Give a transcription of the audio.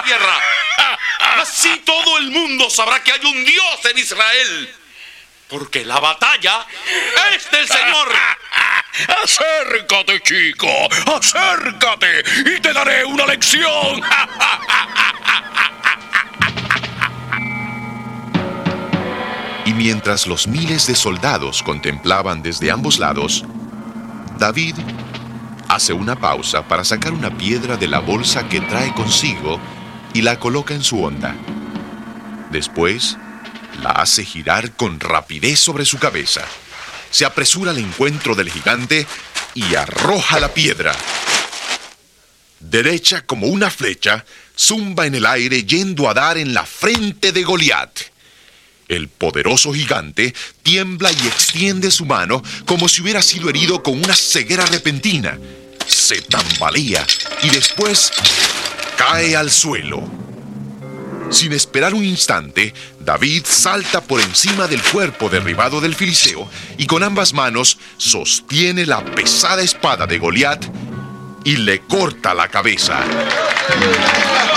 tierra. Así todo el mundo sabrá que hay un Dios en Israel. Porque la batalla es del Señor. Acércate, chico, acércate y te daré una lección. Y mientras los miles de soldados contemplaban desde ambos lados, David hace una pausa para sacar una piedra de la bolsa que trae consigo y la coloca en su honda. Después, la hace girar con rapidez sobre su cabeza. Se apresura al encuentro del gigante y arroja la piedra. Derecha como una flecha, zumba en el aire yendo a dar en la frente de Goliat. El poderoso gigante tiembla y extiende su mano como si hubiera sido herido con una ceguera repentina. Se tambalea y después cae al suelo. Sin esperar un instante, David salta por encima del cuerpo derribado del filisteo y con ambas manos sostiene la pesada espada de Goliat y le corta la cabeza.